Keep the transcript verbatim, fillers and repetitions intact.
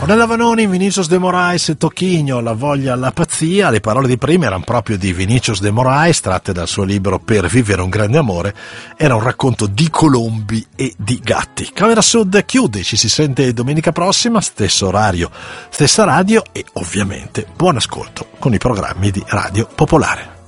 Ornella Vanoni, Vinicius de Moraes e Tocchigno, La voglia alla pazzia. Le parole di prima erano proprio di Vinicius de Moraes, tratte dal suo libro Per vivere un grande amore. Era un racconto di colombi e di gatti. Camera Sud chiude, ci si sente domenica prossima, stesso orario, stessa radio e ovviamente buon ascolto con i programmi di Radio Popolare.